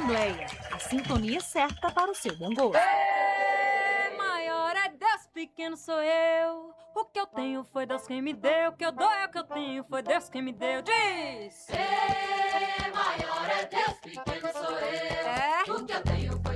Assembleia, a sintonia certa para o seu bom gosto. Maior é Deus, pequeno sou eu. O que eu tenho foi Deus quem me deu. O que eu dou é o que eu tenho, foi Deus quem me deu. Diz!